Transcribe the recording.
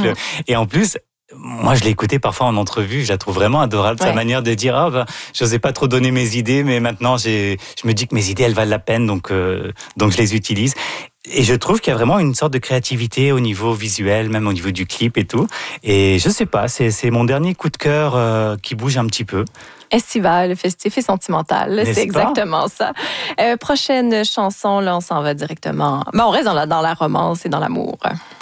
le... Et en plus, moi, je l'ai écoutée parfois en entrevue, je la trouve vraiment adorable, sa manière de dire j'osais pas trop donner mes idées, mais maintenant je me dis que mes idées elles valent la peine, donc je les utilise. Et je trouve qu'il y a vraiment une sorte de créativité au niveau visuel, même au niveau du clip et tout. Et je sais pas, c'est mon dernier coup de cœur qui bouge un petit peu. Estival, festif et sentimental, N'est-ce c'est exactement ça. Prochaine chanson, là, on s'en va directement. On reste dans la romance et dans l'amour.